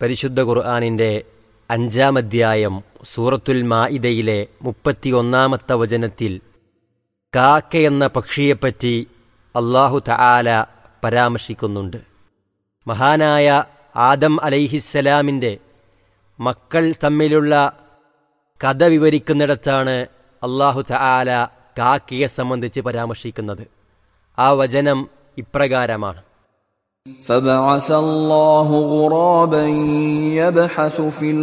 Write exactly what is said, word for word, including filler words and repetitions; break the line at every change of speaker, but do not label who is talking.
പരിശുദ്ധ ഖുർആനിൻ്റെ അഞ്ചാം അധ്യായം സൂറത്തുൽ മാഇദയിലെ മുപ്പത്തിയൊന്നാമത്തെ വചനത്തിൽ കാക്കയെന്ന പക്ഷിയെപ്പറ്റി അല്ലാഹു തആല പരാമർശിക്കുന്നുണ്ട്. മഹാനായ ആദം അലൈഹിസ്സലാമിൻ്റെ മക്കൾ തമ്മിലുള്ള കഥ വിവരിക്കുന്നിടത്താണ് അല്ലാഹു തആല കാക്കയെ സംബന്ധിച്ച് പരാമർശിക്കുന്നത്. ആ വചനം ഇപ്രകാരമാണ്:
فبعث الله غرابا يبحث في